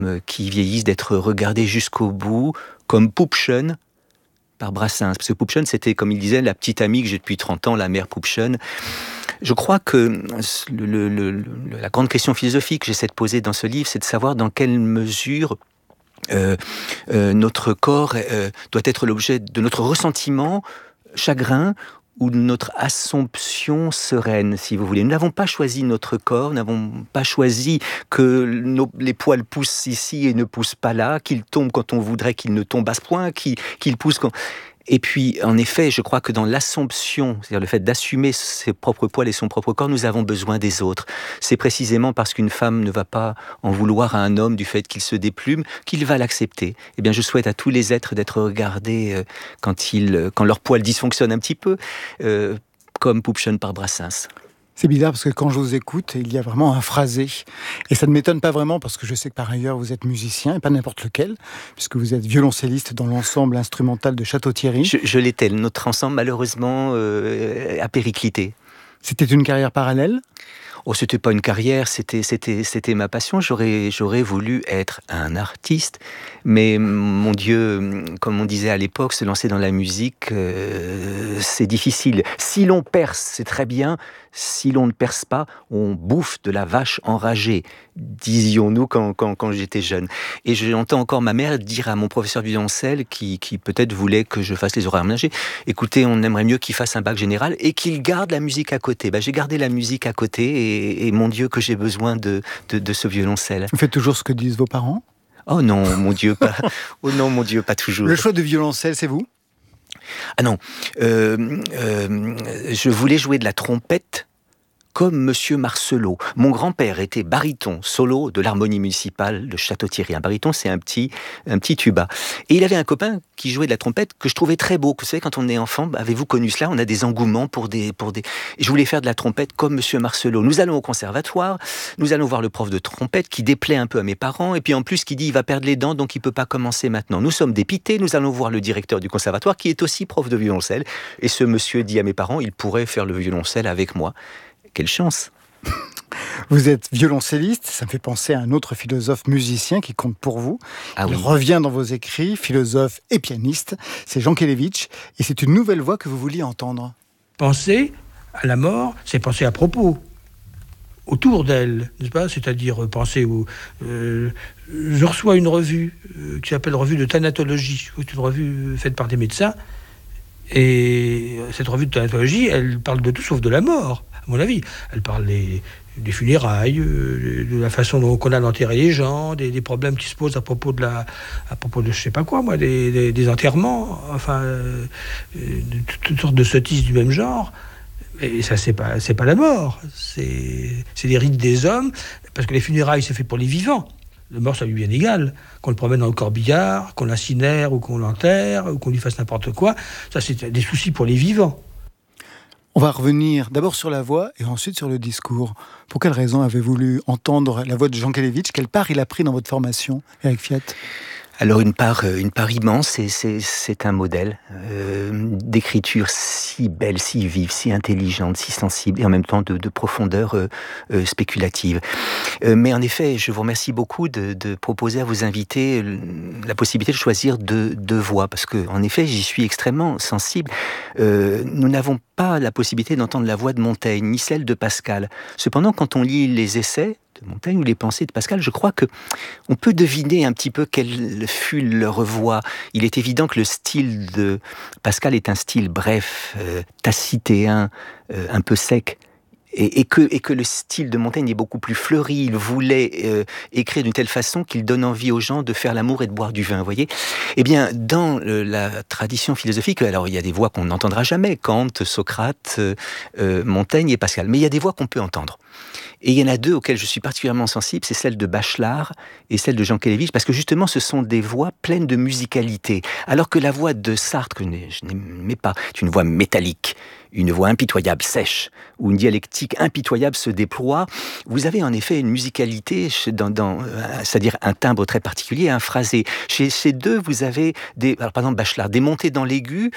qui vieillissent, d'être regardés jusqu'au bout, comme Pupchen par Brassens. Parce que Pupchen, c'était, comme il disait, la petite amie que j'ai depuis 30 ans, la mère Pupchen. Je crois que la grande question philosophique que j'essaie de poser dans ce livre, c'est de savoir dans quelle mesure notre corps doit être l'objet de notre ressentiment, chagrin, ou de notre assomption sereine, si vous voulez. Nous n'avons pas choisi notre corps, nous n'avons pas choisi que les poils poussent ici et ne poussent pas là, qu'ils tombent quand on voudrait qu'ils ne tombent à ce point, qu'ils poussent quand... Et puis, en effet, je crois que dans l'assomption, c'est-à-dire le fait d'assumer ses propres poils et son propre corps, nous avons besoin des autres. C'est précisément parce qu'une femme ne va pas en vouloir à un homme du fait qu'il se déplume, qu'il va l'accepter. Eh bien, je souhaite à tous les êtres d'être regardés quand leurs poils dysfonctionnent un petit peu, comme Pupchen par Brassens. C'est bizarre parce que quand je vous écoute, il y a vraiment un phrasé. Et ça ne m'étonne pas vraiment parce que je sais que par ailleurs vous êtes musicien, et pas n'importe lequel, puisque vous êtes violoncelliste dans l'ensemble instrumental de Château-Thierry. Je l'étais. Notre ensemble, malheureusement, a périclité. C'était une carrière parallèle ? Oh, c'était pas une carrière, c'était ma passion. J'aurais voulu être un artiste, mais mon Dieu, comme on disait à l'époque, se lancer dans la musique, c'est difficile. Si l'on perce, c'est très bien. Si l'on ne perce pas, on bouffe de la vache enragée, disions-nous quand j'étais jeune. Et j'entends encore ma mère dire à mon professeur de violoncelle, qui peut-être voulait que je fasse les horaires ménagers, écoutez, on aimerait mieux qu'il fasse un bac général et qu'il garde la musique à côté. J'ai gardé la musique à côté et mon Dieu que j'ai besoin de ce violoncelle. Vous faites toujours ce que disent vos parents ? Oh non, mon Dieu, pas. Oh non, mon Dieu, pas toujours. Le choix de violoncelle, c'est vous ? Ah non, je voulais jouer de la trompette comme Monsieur Marcelot. Mon grand-père était baryton solo de l'harmonie municipale de Château-Thierry. Un baryton, c'est un petit tuba. Et il avait un copain qui jouait de la trompette que je trouvais très beau. Vous savez, quand on est enfant, avez-vous connu cela ? On a des engouements pour des... Et je voulais faire de la trompette comme Monsieur Marcelot. Nous allons au conservatoire, nous allons voir le prof de trompette qui déplaît un peu à mes parents, et puis en plus qui dit il va perdre les dents, donc il peut pas commencer maintenant. Nous sommes dépités, nous allons voir le directeur du conservatoire qui est aussi prof de violoncelle, et ce monsieur dit à mes parents, il pourrait faire le violoncelle avec moi. Quelle chance! Vous êtes violoncelliste, ça me fait penser à un autre philosophe musicien qui compte pour vous. Il revient dans vos écrits, philosophe et pianiste, c'est Jankélévitch, et c'est une nouvelle voix que vous vouliez entendre. Penser à la mort, c'est penser à propos, autour d'elle, n'est-ce pas ? C'est-à-dire penser au... je reçois une revue qui s'appelle Revue de Thanatologie, c'est une revue faite par des médecins, et cette revue de thanatologie, elle parle de tout sauf de la mort, à mon avis. Elle parle des funérailles, de la façon dont on a d'enterrer les gens, des problèmes qui se posent à propos de je sais pas quoi, moi, des enterrements, enfin, de toutes sortes de sottises du même genre. Et ça, c'est pas la mort. C'est des rites des hommes, parce que les funérailles, c'est fait pour les vivants. Le mort, ça lui est bien égal. Qu'on le promène dans le corbillard, qu'on l'incinère ou qu'on l'enterre, ou qu'on lui fasse n'importe quoi, ça, c'est des soucis pour les vivants. On va revenir d'abord sur la voix et ensuite sur le discours. Pour quelle raison avez-vous voulu entendre la voix de Jankélévitch ? Quelle part il a pris dans votre formation, Eric Fiat ? Alors une part immense, c'est un modèle d'écriture si belle, si vive, si intelligente, si sensible et en même temps de profondeur spéculative. Mais en effet, je vous remercie beaucoup de proposer à vos invités la possibilité de choisir deux voix, parce que en effet, j'y suis extrêmement sensible. Nous n'avons pas la possibilité d'entendre la voix de Montaigne, ni celle de Pascal. Cependant, quand on lit les essais de Montaigne ou les pensées de Pascal, je crois que on peut deviner un petit peu quelle fut leur voix. Il est évident que le style de Pascal est un style bref, tacitéen, un peu sec. Et que le style de Montaigne est beaucoup plus fleuri. Il voulait écrire d'une telle façon qu'il donne envie aux gens de faire l'amour et de boire du vin, vous voyez ? Eh bien, dans la tradition philosophique, alors il y a des voix qu'on n'entendra jamais, Kant, Socrate, Montaigne et Pascal, mais il y a des voix qu'on peut entendre. Et il y en a deux auxquelles je suis particulièrement sensible, c'est celle de Bachelard et celle de Jankélévitch, parce que justement, ce sont des voix pleines de musicalité. Alors que la voix de Sartre, que je n'aimais pas, est une voix métallique, une voix impitoyable, sèche, où une dialectique impitoyable se déploie. Vous avez en effet une musicalité, c'est-à-dire un timbre très particulier, un phrasé. Chez ces deux, vous avez alors par exemple Bachelard, des montées dans l'aigu,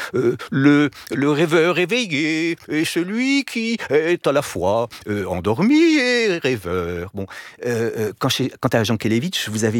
le rêveur éveillé et celui qui est à la fois endormi et rêveur. Bon, quant à Jankélévitch, vous avez